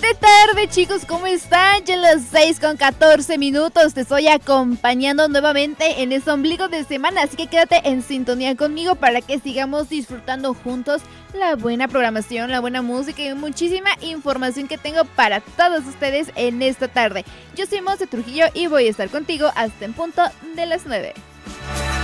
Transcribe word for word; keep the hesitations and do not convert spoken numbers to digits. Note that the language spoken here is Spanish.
Excelente tarde, chicos, ¿cómo están? Ya las seis con catorce minutos, te estoy acompañando nuevamente en este ombligo de semana, así que quédate en sintonía conmigo para que sigamos disfrutando juntos la buena programación, la buena música y muchísima información que tengo para todos ustedes en esta tarde. Yo soy Monse Trujillo y voy a estar contigo hasta en punto de las nueve.